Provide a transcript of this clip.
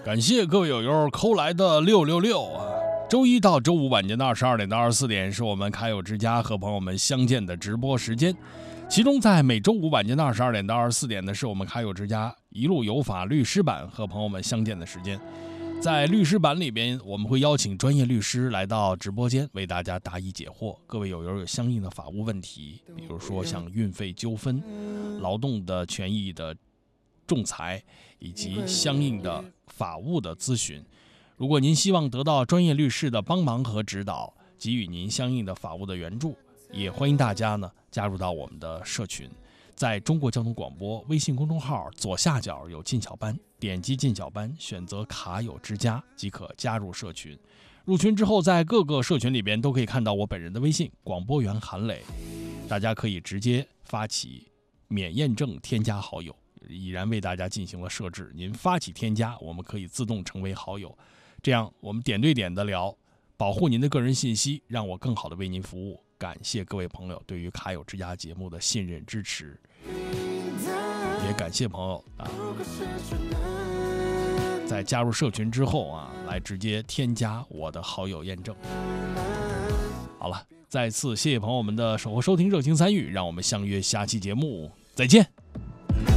感谢各位友友扣来的666啊！周一到周五晚间的22点到24点是我们卡友之家和朋友们相见的直播时间，其中在每周五晚间的22点到24点呢，是我们卡友之家一路有法律师版和朋友们相见的时间。在律师版里边，我们会邀请专业律师来到直播间为大家答疑解惑。各位友友有相应的法务问题，比如说像运费纠纷、劳动的权益的仲裁以及相应的法务的咨询，如果您希望得到专业律师的帮忙和指导，给予您相应的法务的援助，也欢迎大家呢加入到我们的社群。在中国交通广播微信公众号左下角有进小班，点击进小班，选择卡友之家即可加入社群。入群之后，在各个社群里边都可以看到我本人的微信广播员韩磊，大家可以直接发起免验证添加好友，已然为大家进行了设置，您发起添加，我们可以自动成为好友，这样我们点对点的聊，保护您的个人信息，让我更好的为您服务。感谢各位朋友对于卡友之家节目的信任支持，也感谢朋友在加入社群之后来直接添加我的好友验证。好了，再次谢谢朋友们的守候收听、热情参与，让我们相约下期节目再见。